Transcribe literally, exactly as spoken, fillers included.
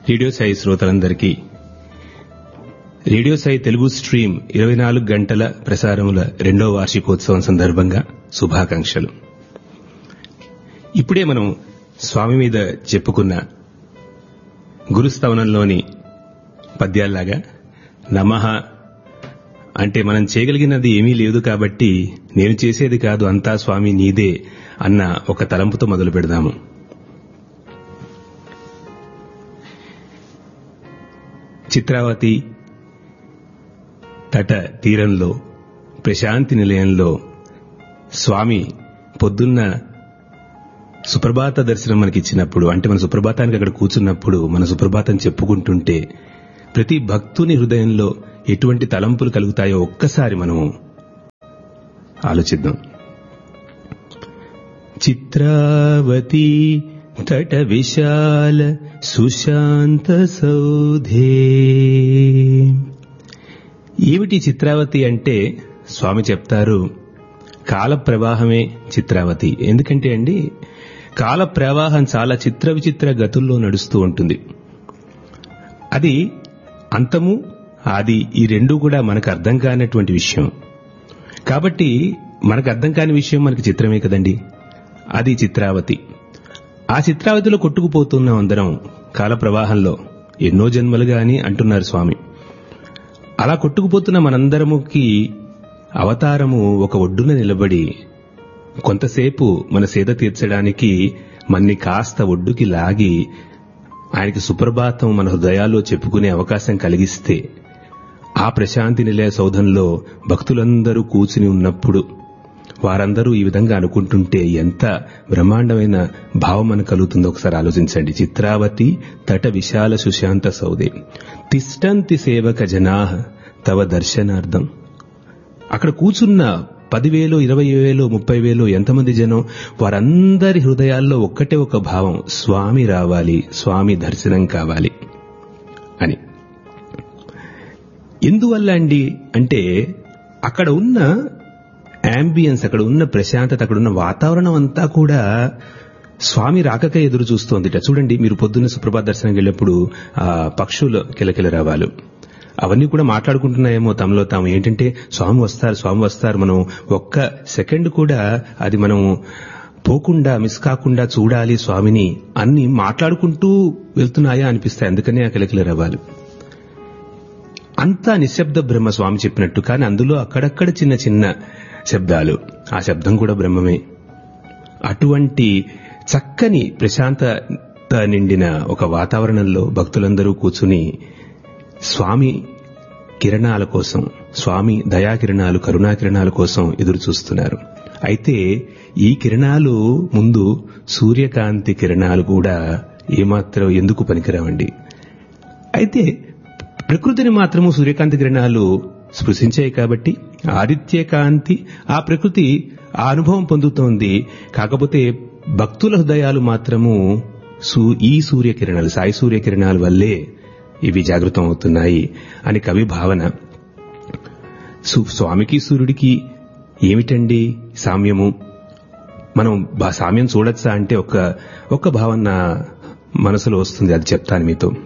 Radio Sai శ్రోతలందరికీ radio Sai Telugu stream ఇరవై నాలుగు గంటల ప్రసారముల రెండో వార్షికోత్సవం సందర్భంగా శుభాకాంక్షలు. ఇప్పుడే మనం స్వామి మీద చెప్పుకున్న గురుస్తవనంలోని పద్యాల్లాగా నమః అంటే మనం చేయగలిగినది ఏమీ లేదు కాబట్టి నేను చేసేది కాదు అంతా స్వామి నీదే అన్న ఒక తలంపుతో మొదలు పెడదాము. చిత్రావతి తట తీరంలో ప్రశాంతి నిలయంలో స్వామి పొద్దున్న సుప్రభాత దర్శనం మనకిచ్చినప్పుడు, అంటే మన సుప్రభాతానికి అక్కడ కూర్చున్నప్పుడు మన సుప్రభాతం చెప్పుకుంటుంటే ప్రతి భక్తుని హృదయంలో ఎటువంటి తలంపులు కలుగుతాయో ఒక్కసారి మనం ఆలోచిద్దాం. చిత్రావతి తట విశాల సుశాంత సౌధే. ఏమిటి చిత్రావతి అంటే స్వామి చెప్తారు, కాల ప్రవాహమే చిత్రావతి. ఎందుకంటే అండి కాల ప్రవాహం చాలా చిత్ర విచిత్ర గతుల్లో నడుస్తూ ఉంటుంది. అది అంతము ఆది ఈ రెండు కూడా మనకు అర్థం కానటువంటి విషయం. కాబట్టి మనకు అర్థం కాని విషయం మనకి చిత్రమే కదండి. అది చిత్రావతి. ఆ చిత్రావతిలో కొట్టుకుపోతున్నాం అందరం కాల ప్రవాహంలో ఎన్నో జన్మలుగా అని అంటున్నారు స్వామి. అలా కొట్టుకుపోతున్న మనందరముకి అవతారము ఒక ఒడ్డున నిలబడి కొంతసేపు మన సేద తీర్చడానికి మన్ని కాస్త ఒడ్డుకి లాగి ఆయనకి సుప్రభాతం మన హృదయాల్లో చెప్పుకునే అవకాశం కలిగిస్తే, ఆ ప్రశాంతి నిలయ సౌధంలో భక్తులందరూ కూర్చుని ఉన్నప్పుడు వారందరూ ఈ విధంగా అనుకుంటుంటే ఎంత బ్రహ్మాండమైన భావం మనకు కలుగుతుందో ఒకసారి ఆలోచించండి. చిత్రావతి తట విశాల సుశాంత సౌదే తిష్టంతి సేవక జనాః తవ దర్శనార్థం. అక్కడ కూర్చున్న పదివేలు ఇరవై వేలు ముప్పై వేలు ఎంతమంది జనం, వారందరి హృదయాల్లో ఒక్కటే ఒక భావం, స్వామి రావాలి, స్వామి దర్శనం కావాలి అని. ఎందువల్ల అండి అంటే అక్కడ ఉన్న యాంబియన్స్, అక్కడ ఉన్న ప్రశాంతత, అక్కడ ఉన్న వాతావరణం అంతా కూడా స్వామి రాకకే ఎదురు చూస్తోందిట. చూడండి, మీరు పొద్దున్న సుప్రభాత దర్శనంకి వెళ్ళినప్పుడు ఆ పక్షుల కిలకిల రావాలు అవన్నీ కూడా మాట్లాడుకుంటున్నాయేమో తమలో తాము, ఏంటంటే స్వామి వస్తారు స్వామి వస్తారు. మనం ఒక్క సెకండ్ కూడా అది మనం పోకుండా మిస్ కాకుండా చూడాలి స్వామిని అన్ని మాట్లాడుకుంటూ వెళ్తున్నాయా అనిపిస్తాయి. అందుకనే ఆ కిలకిల రావాలు. అంతా నిశ్శబ్ద బ్రహ్మ స్వామి చెప్పినట్టు. కానీ అందులో అక్కడక్కడ చిన్న చిన్న శబ్దాలు, ఆ శబ్దం కూడా బ్రహ్మమే. అటువంటి చక్కని ప్రశాంతత నిండిన ఒక వాతావరణంలో భక్తులందరూ కూర్చుని స్వామి కిరణాల కోసం, స్వామి దయాకిరణాలు కరుణాకిరణాల కోసం ఎదురు చూస్తున్నారు. అయితే ఈ కిరణాలు ముందు సూర్యకాంతి కిరణాలు కూడా ఏమాత్రం ఎందుకు పనికిరావండి. అయితే ప్రకృతిని మాత్రము సూర్యకాంతి కిరణాలు స్పృశించాయి కాబట్టి ఆదిత్య కాంతి, ఆ ప్రకృతి ఆ అనుభవం పొందుతోంది. కాకపోతే భక్తుల హృదయాలు మాత్రము ఈ సూర్యకిరణాలు, సాయి సూర్యకిరణాల వల్లే ఇవి జాగృతం అవుతున్నాయి అని కవి భావన. స్వామికి సూర్యుడికి ఏమిటండి సామ్యము? మనం సామ్యం చూడొచ్చా అంటే ఒక్క ఒక్క భావన మనసులో వస్తుంది, అది చెప్తాను మీతో.